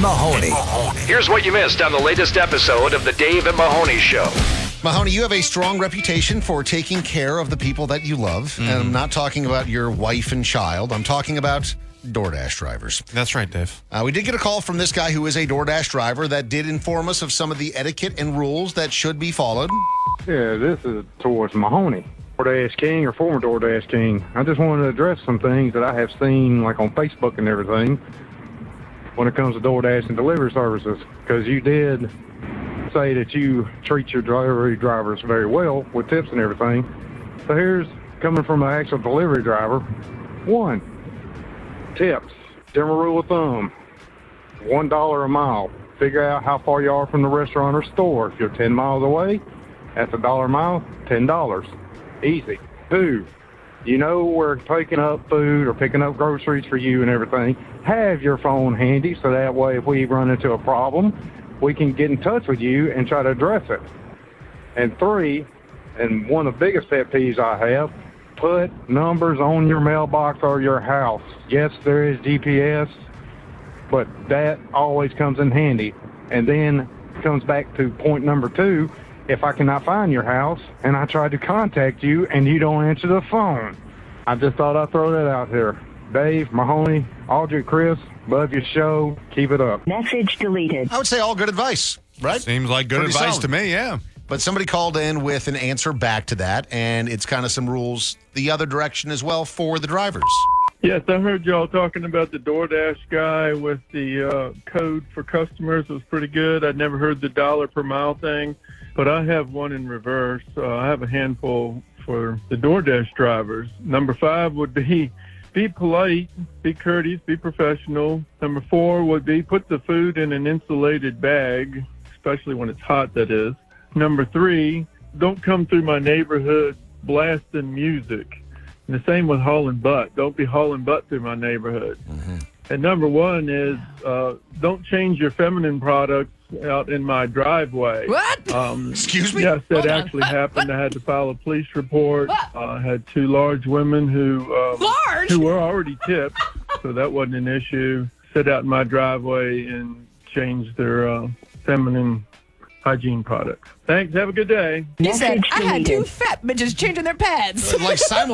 Mahoney. Here's what you missed on the latest episode of the Dave and Mahoney Show. Mahoney, you have a strong reputation for taking care of the people that you love. And I'm not talking about your wife and child. I'm talking about DoorDash drivers. That's right, Dave. We did get a call from this guy who is a DoorDash driver that did inform us of some of the etiquette and rules that should be followed. Yeah, this is towards Mahoney, DoorDash King or former DoorDash King. I just wanted to address some things that I have seen, like on Facebook and everything, when it comes to DoorDash and delivery services, because you did say that you treat your delivery drivers very well with tips and everything. So here's coming from an actual delivery driver. 1, tips. General rule of thumb, $1 a mile. Figure out how far you are from the restaurant or store. If you're 10 miles away, that's $1 a mile, $10. Easy. 2, you know we're picking up food or picking up groceries for you and everything. Have your phone handy so that way if we run into a problem, we can get in touch with you and try to address it. And 3, and one of the biggest pet peeves I have, put numbers on your mailbox or your house. Yes, there is GPS, but that always comes in handy. And then comes back to point number 2, if I cannot find your house and I try to contact you and you don't answer the phone. I just thought I'd throw that out here. Dave, Mahoney, Audrey, Chris, love your show. Keep it up. Message deleted. I would say all good advice, right? Seems like good Pretty advice solid. to me, yeah. But somebody called in with an answer back to that, and it's kind of some rules the other direction as well for the drivers. Yes, I heard y'all talking about the DoorDash guy with the code for customers. It was pretty good. I'd never heard the $ per mile thing, but I have one in reverse. I have a handful for the DoorDash drivers. Number 5 would be polite, be courteous, be professional. Number 4 would be put the food in an insulated bag, especially when it's hot, that is. Number 3, don't come through my neighborhood blasting music. And the same with hauling butt. Don't be hauling butt through my neighborhood. And number 1 is don't change your feminine products out in my driveway. What? Excuse me? Yes, that Hold on. actually happened. I had to file a police report. I had 2 large women who were already tipped, so that wasn't an issue. Sit out in my driveway and change their feminine hygiene products. Thanks. Have a good day. He said, Message I had 2 deleted. fat bitches changing their pads. Like